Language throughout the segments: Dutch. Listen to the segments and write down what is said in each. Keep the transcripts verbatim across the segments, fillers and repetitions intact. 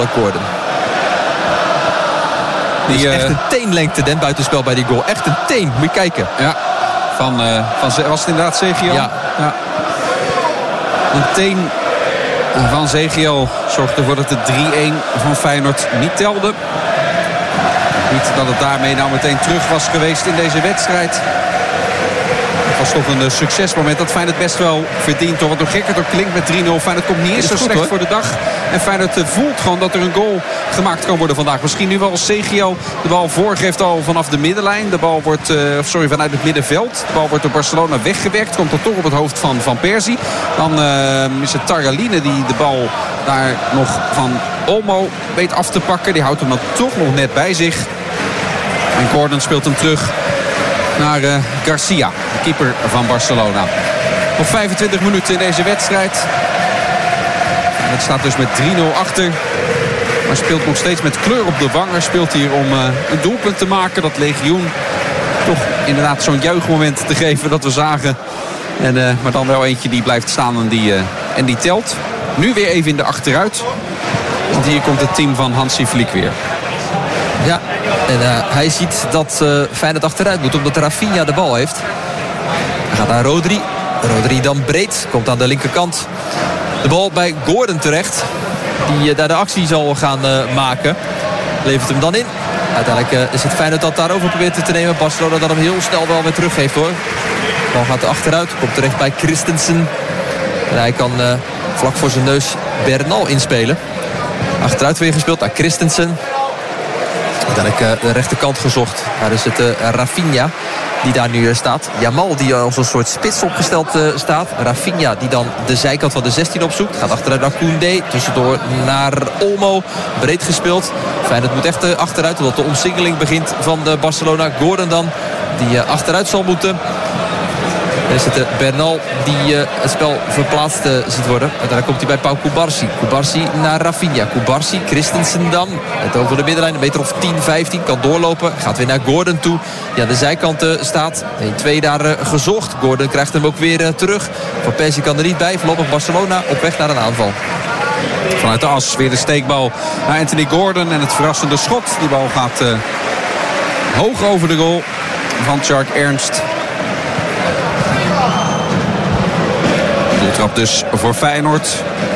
aanvallen Gordon. Die is uh, echt een teenlengte, den buitenspel bij die goal. Echt een teen, moet je kijken. Ja, van, uh, van was het inderdaad Zegiel? Ja. ja. Een teen van Zegiel zorgde ervoor dat de drie-een van Feyenoord niet telde. Niet dat het daarmee nou meteen terug was geweest in deze wedstrijd. Het was toch een uh, succesmoment dat Feyenoord best wel verdient. Hoor. Want hoe gek het ook klinkt met drie nul. Feyenoord komt niet eens zo goed, slecht hoor. voor de dag. En Feyenoord uh, voelt gewoon dat er een goal gemaakt kan worden vandaag. Misschien nu wel als Zegiel de bal voorgeeft al vanaf de middenlijn. De bal wordt, uh, sorry, vanuit het middenveld. De bal wordt door Barcelona weggewerkt. Komt dan toch op het hoofd van Van Persie. Dan uh, is het Targaline die de bal daar nog van Olmo weet af te pakken. Die houdt hem dan toch nog net bij zich. En Gordon speelt hem terug naar uh, Garcia, de keeper van Barcelona. Nog vijfentwintig minuten in deze wedstrijd. En het staat dus met drie nul achter. Maar speelt nog steeds met kleur op de wangen. Speelt hier om uh, een doelpunt te maken. Dat legioen toch inderdaad zo'n juichmoment te geven dat we zagen. En, uh, maar dan wel eentje die blijft staan en die, uh, en die telt. Nu weer even in de achteruit. Want hier komt het team van Hansi Flick weer. Ja, en uh, hij ziet dat uh, Feyenoord achteruit moet omdat Rafinha de bal heeft. Hij gaat naar Rodri. Rodri dan breed, komt aan de linkerkant. De bal bij Gordon terecht. Die uh, daar de actie zal gaan uh, maken. Levert hem dan in. Uiteindelijk uh, is het Feyenoord dat daarover probeert te nemen. Barcelona dat hem heel snel wel weer teruggeeft hoor. De bal gaat er achteruit, komt terecht bij Christensen. En hij kan uh, vlak voor zijn neus Bernal inspelen. Achteruit weer gespeeld naar Christensen. Uiteindelijk uh, de rechterkant gezocht. Daar is het uh, Rafinha die daar nu uh, staat. Jamal die als een soort spits opgesteld uh, staat. Rafinha die dan de zijkant van de zestien opzoekt. Gaat achteruit naar Koundé. Tussendoor naar Olmo. Breed gespeeld. Feyenoord moet echt uh, achteruit. Omdat de omsingeling begint van uh, Barcelona. Gordon dan die uh, achteruit zal moeten. Dan is het uh, Bernal die uh, het spel verplaatst uh, ziet worden. En dan komt hij bij Pau Cubarsí. Cubarsí naar Rafinha. Cubarsí, Christensen dan. Het over de middenlijn, een meter of tien, vijftien. Kan doorlopen. Gaat weer naar Gordon toe. Die aan de zijkant uh, staat. een twee daar uh, gezocht. Gordon krijgt hem ook weer uh, terug. Van Persie kan er niet bij. Voorlopig Barcelona op weg naar een aanval. Vanuit de as weer de steekbal naar Anthony Gordon. En het verrassende schot. Die bal gaat uh, hoog over de goal van Tjark Ernst. Trap dus voor Feyenoord.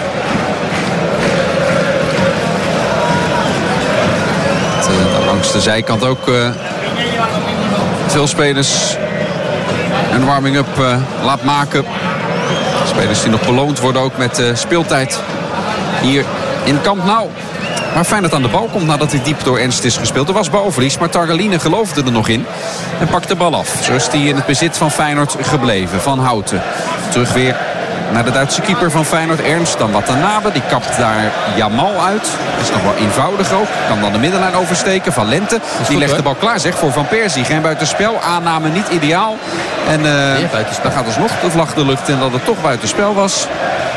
Het, uh, langs de zijkant ook uh, veel spelers een warming-up uh, laat maken. Spelers die nog beloond worden ook met uh, speeltijd hier in Camp Nou. Maar Feyenoord aan de bal komt nadat hij diep door Ernst is gespeeld. Er was balverlies, maar Targaline geloofde er nog in. En pakt de bal af. Zo is hij in het bezit van Feyenoord gebleven. Van Houten. Terug weer naar de Duitse keeper van Feyenoord, Ernst. Dan Watanabe, die kapt daar Jamal uit. Dat is nog wel eenvoudig ook. Kan dan de middenlijn oversteken. Valente, die goed, legt hoor. de bal klaar, zeg, voor Van Persie. Geen buitenspel, aanname niet ideaal. En uh, dan gaat alsnog de vlag de lucht in dat het toch buitenspel was.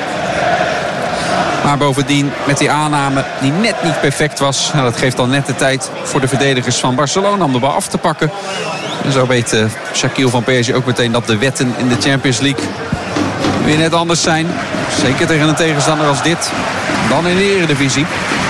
Maar bovendien met die aanname die net niet perfect was. Nou, dat geeft dan net de tijd voor de verdedigers van Barcelona om de bal af te pakken. En zo weet uh, Shaquille Van Persie ook meteen dat de wetten in de Champions League weer net anders zijn. Zeker tegen een tegenstander als dit. Dan in de Eredivisie.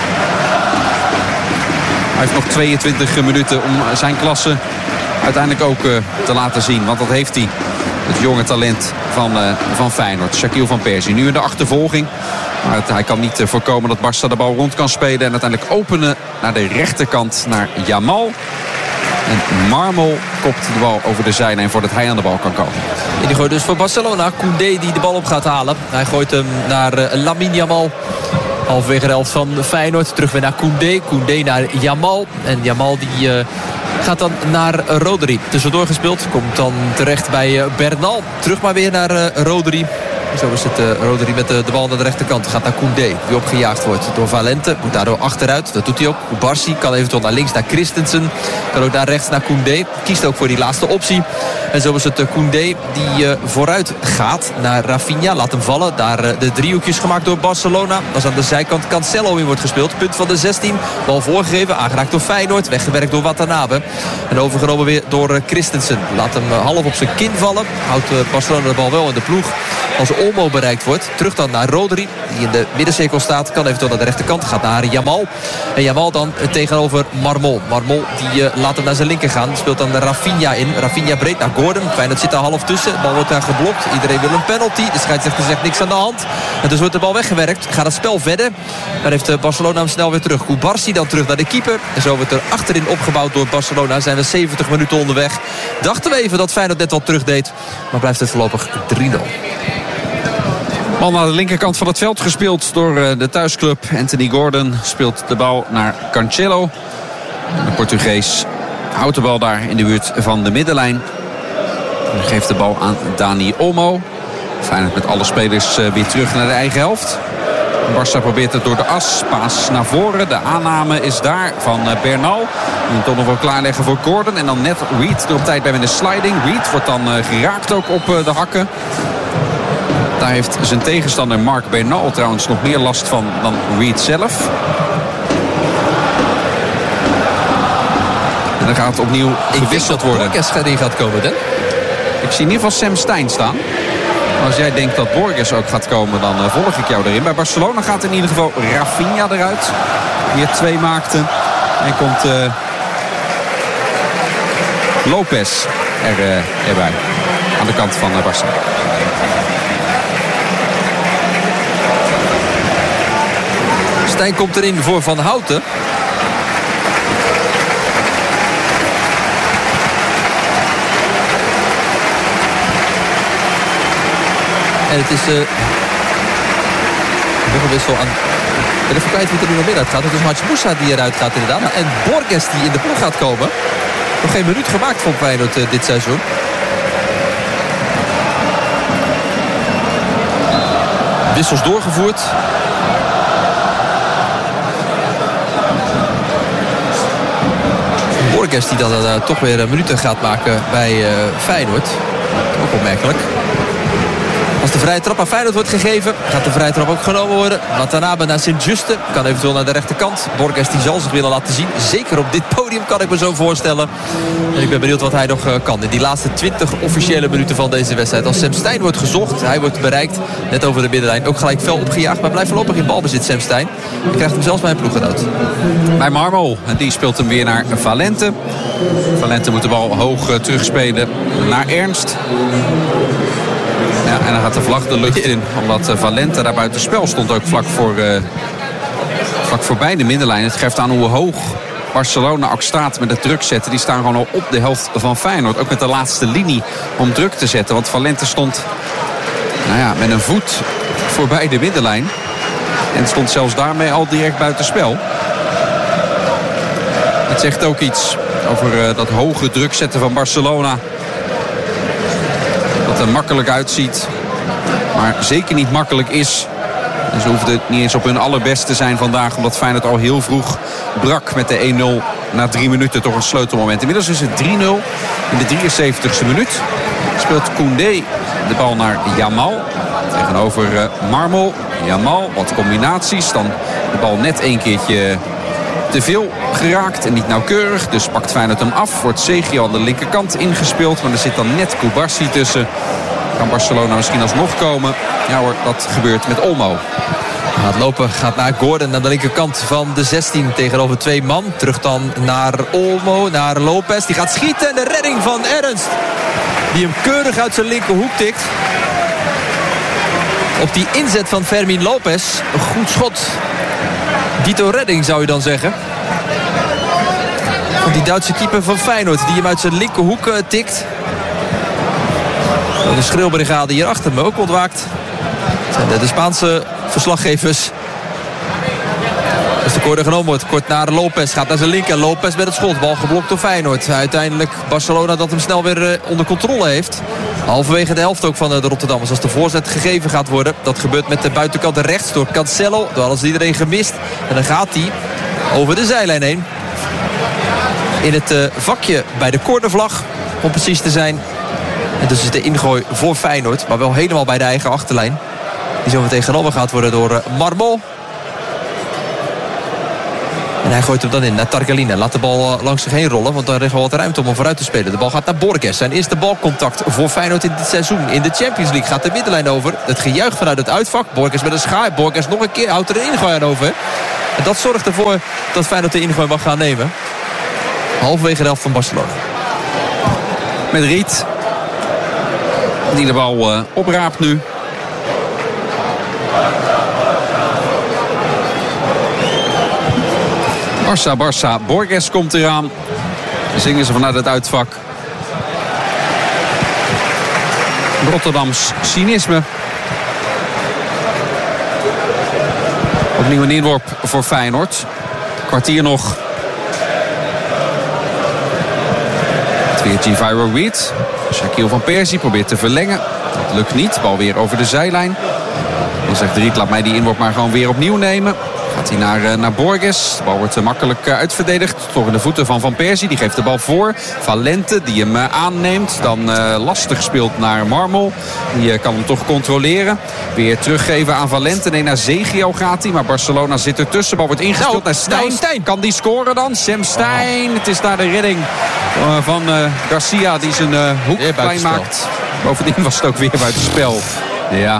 Hij heeft nog tweeëntwintig minuten om zijn klasse uiteindelijk ook uh, te laten zien. Want dat heeft hij. Het jonge talent van, uh, van Feyenoord. Shaquille Van Persie. Nu in de achtervolging. Maar het, hij kan niet uh, voorkomen dat Barça de bal rond kan spelen. En uiteindelijk openen naar de rechterkant naar Jamal. En Marmol kopt de bal over de zijlijn voordat hij aan de bal kan komen. En die gooit dus voor Barcelona. Koundé die de bal op gaat halen. Hij gooit hem naar uh, Lamine Yamal. Halverwege de helft van Feyenoord. Terug weer naar Koundé. Koundé naar Jamal. En Jamal die uh, gaat dan naar uh, Rodri. Tussendoor gespeeld. Komt dan terecht bij uh, Bernal. Terug maar weer naar uh, Rodri. Zo is het uh, Rodri met de, de bal naar de rechterkant. Gaat naar Koundé. Die opgejaagd wordt door Valente. Moet daardoor achteruit. Dat doet hij ook. Cubarsí kan eventueel naar links naar Christensen. Kan ook naar rechts naar Koundé. Kiest ook voor die laatste optie. En zo is het Koundé die uh, vooruit gaat naar Rafinha. Laat hem vallen. Daar uh, de driehoekjes gemaakt door Barcelona. Als aan de zijkant Cancelo in wordt gespeeld. Punt van de zestien. Bal voorgegeven. Aangeraakt door Feyenoord. Weggewerkt door Watanabe. En overgenomen weer door uh, Christensen. Laat hem uh, half op zijn kin vallen. Houdt uh, Barcelona de bal wel in de ploeg. Als Olmo bereikt wordt. Terug dan naar Rodri. Die in de middencirkel staat. Kan eventueel naar de rechterkant. Gaat naar Yamal. En Yamal dan uh, tegenover Marmol. Marmol die uh, laat hem naar zijn linker gaan. Speelt dan Rafinha in. Rafinha breed naar Gordon. Feyenoord zit daar half tussen. De bal wordt daar geblokt. Iedereen wil een penalty. De scheidsrechter zegt niks aan de hand. En dus wordt de bal weggewerkt. Gaat het spel verder. Dan heeft uh, Barcelona hem snel weer terug. Koubarsi dan terug naar de keeper. En zo wordt er achterin opgebouwd door Barcelona. Zijn we zeventig minuten onderweg. Dachten we even dat Feyenoord net wat terugdeed. Maar blijft het voorlopig drie nul. Bal aan de linkerkant van het veld gespeeld door de thuisclub. Anthony Gordon speelt de bal naar Cancelo. De Portugees houdt de bal daar in de buurt van de middenlijn. En geeft de bal aan Dani Olmo. Feyenoord met alle spelers weer terug naar de eigen helft. Barça probeert het door de as. Paas naar voren. De aanname is daar van Bernal. En toch nog wel klaarleggen voor Gordon. En dan net Reed er op tijd bij met een sliding. Reed wordt dan geraakt ook op de hakken. Daar heeft zijn tegenstander Marc Bernal trouwens nog meer last van dan Reed zelf. En dan gaat het opnieuw gewisseld worden. Ik denk dat Borges erin gaat komen, hè? Ik zie in ieder geval Sam Stein staan. Als jij denkt dat Borges ook gaat komen, dan uh, volg ik jou erin. Bij Barcelona gaat in ieder geval Rafinha eruit. Die er twee maakte. En komt uh, Lopez er, uh, erbij. Aan de kant van uh, Barcelona. Stijn komt erin voor Van Houten. En het is uh, nog een wissel aan. Ik ben even kwijt wie er nu nog meer uit gaat. Het is Haj Moussa die eruit gaat inderdaad. En Borges die in de ploeg gaat komen. Nog geen minuut gemaakt van Feyenoord uh, dit seizoen. Wissels doorgevoerd. Borges die dan uh, toch weer uh, minuten gaat maken bij uh, Feyenoord. Ook opmerkelijk. Als de vrije trap aan Feyenoord wordt gegeven, gaat de vrije trap ook genomen worden. Watanabe naar Sint-Juste, kan eventueel naar de rechterkant. Borges die zal zich willen laten zien. Zeker op dit podium kan ik me zo voorstellen. En ik ben benieuwd wat hij nog uh, kan in die laatste twintig officiële minuten van deze wedstrijd. Als Sam Stein wordt gezocht, hij wordt bereikt. Net over de middenlijn, ook gelijk fel opgejaagd. Maar blijft voorlopig in balbezit Sam Stein. Hij krijgt hem zelfs bij een ploeggenoot. Bij Marmol, en die speelt hem weer naar Valente. Valente moet de bal hoog uh, terugspelen naar Ernst. Ja, en dan gaat de vlag de lucht in. Omdat uh, Valente daar buiten spel stond. Ook vlak, voor, uh, vlak voorbij de middenlijn. Het geeft aan hoe hoog Barcelona ook staat met het druk zetten. Die staan gewoon al op de helft van Feyenoord. Ook met de laatste linie om druk te zetten. Want Valente stond nou ja, met een voet voorbij de middenlijn. En stond zelfs daarmee al direct buiten spel. Het zegt ook iets over uh, dat hoge druk zetten van Barcelona. Dat er makkelijk uitziet. Maar zeker niet makkelijk is. En ze hoefden niet eens op hun allerbest te zijn vandaag. Omdat Feyenoord al heel vroeg brak met de één nul. Na drie minuten toch een sleutelmoment. Inmiddels is het drie nul in de drieënzeventigste minuut. Speelt Koundé de bal naar Yamal. Tegenover uh, Marmol. Yamal, wat combinaties. Dan de bal net een keertje te veel geraakt en niet nauwkeurig. Dus pakt Feyenoord hem af. Wordt Sergio aan de linkerkant ingespeeld. Maar er zit dan net Koubarsi tussen. Kan Barcelona misschien alsnog komen? Ja hoor, dat gebeurt met Olmo. Gaat lopen, gaat naar Gordon aan de linkerkant van de zestien tegenover twee man. Terug dan naar Olmo, naar Lopez. Die gaat schieten en de redding van Ernst. Die hem keurig uit zijn linkerhoek tikt. Op die inzet van Fermin Lopez. Een goed schot. Dito redding zou je dan zeggen. Van die Duitse keeper van Feyenoord. Die hem uit zijn linkerhoek uh, tikt. De schreeuwbrigade hier achter me ook ontwaakt. Zijn de, de Spaanse verslaggevers. Als de corner genomen wordt. Kort naar Lopez. Gaat naar zijn linker. Lopez met het schot. Bal geblokt door Feyenoord. Uiteindelijk Barcelona dat hem snel weer uh, onder controle heeft. Halverwege de helft ook van uh, de Rotterdammers. Als de voorzet gegeven gaat worden. Dat gebeurt met de buitenkant rechts door Cancelo. Door alles iedereen gemist. En dan gaat hij over de zijlijn heen. In het uh, vakje bij de cornervlag. Om precies te zijn. En dus is de ingooi voor Feyenoord. Maar wel helemaal bij de eigen achterlijn. Die zo meteen genomen gaat worden door uh, Marmol. En hij gooit hem dan in naar Targalina. Laat de bal uh, langs zich heen rollen. Want daar is wel wat ruimte om hem vooruit te spelen. De bal gaat naar Borges. Zijn eerste balcontact voor Feyenoord in dit seizoen. In de Champions League gaat de middenlijn over. Het gejuich vanuit het uitvak. Borges met een schaar. Borges nog een keer. Houdt er een ingooi aan over. En dat zorgt ervoor dat Feyenoord de ingooi mag gaan nemen. Halverwege de helft van Barcelona. Met Riet. Die de bal uh, opraapt nu. Barça, Barça. Borges komt eraan. Dan zingen ze vanuit het uitvak. Rotterdams cynisme. Opnieuw een inworp voor Feyenoord. Kwartier nog. Het weer Giviro Reed. Shaquille van Persie probeert te verlengen. Dat lukt niet. Bal weer over de zijlijn. Dan zegt Riet, laat mij die inworp maar gewoon weer opnieuw nemen. Gaat hij naar, naar Borges. De bal wordt makkelijk uitverdedigd. Toch in de voeten van Van Persie. Die geeft de bal voor. Valente die hem aanneemt. Dan uh, lastig speelt naar Marmol. Die uh, kan hem toch controleren. Weer teruggeven aan Valente. Nee, naar Zegio gaat hij. Maar Barcelona zit ertussen. De bal wordt ingespeeld nou, naar Stijn. Nou, Stijn. Kan die scoren dan? Sam Stijn. Oh. Het is daar de redding uh, van uh, Garcia. Die zijn uh, hoek klein maakt. Bovendien was het ook weer buitenspel. Ja.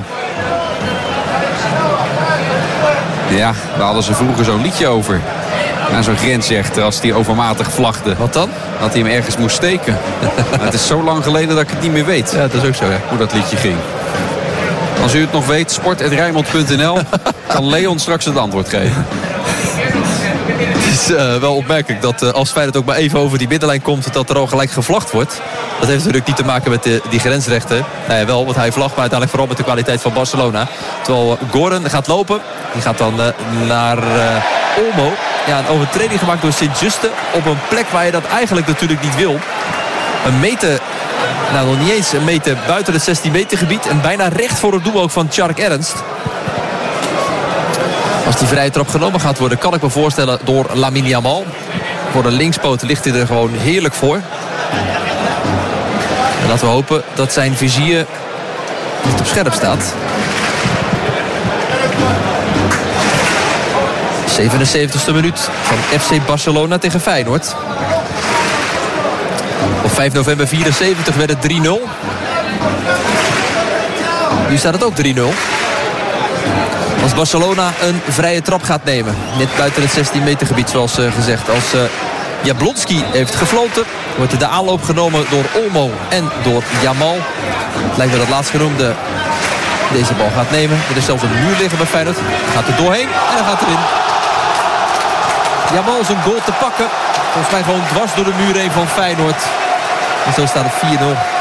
Ja, daar hadden ze vroeger zo'n liedje over. Na zo'n grensrechter als die overmatig vlagde. Wat dan? Dat hij hem ergens moest steken. Het is zo lang geleden dat ik het niet meer weet. Ja, dat is ook zo, ja. Hoe dat liedje ging. Als u het nog weet, sport punt rijnmond punt n l kan Leon straks het antwoord geven. Het is uh, wel opmerkelijk dat uh, als Feyenoord ook maar even over die middenlijn komt, dat er al gelijk gevlagd wordt. Dat heeft natuurlijk niet te maken met de, die grensrechten. Nou ja, wel, want hij vlagt, maar uiteindelijk vooral met de kwaliteit van Barcelona. Terwijl uh, Goran gaat lopen. Die gaat dan uh, naar uh, Olmo. Ja, een overtreding gemaakt door Sint-Juste op een plek waar je dat eigenlijk natuurlijk niet wil. Een meter, nou nog niet eens een meter buiten het zestien meter gebied. En bijna recht voor het doel ook van Tjark Ernst. Als die vrije trap genomen gaat worden, kan ik me voorstellen door Lamine Yamal. Voor de linkspoot ligt hij er gewoon heerlijk voor. En laten we hopen dat zijn vizier niet op scherp staat. zevenenzeventigste minuut van F C Barcelona tegen Feyenoord. Op vijf november vierenzeventig werd het drie nul. Nu staat het ook drie nul. Als Barcelona een vrije trap gaat nemen. Net buiten het zestien meter gebied zoals uh, gezegd. Als uh, Jablonski heeft gefloten. Wordt de aanloop genomen door Olmo en door Yamal. Het lijkt me dat laatstgenoemde deze bal gaat nemen. Er is zelfs een muur liggen bij Feyenoord. Gaat er doorheen en dan gaat erin. Yamal zijn goal te pakken. Volgens mij gewoon dwars door de muur heen van Feyenoord. En zo staat het vier nul.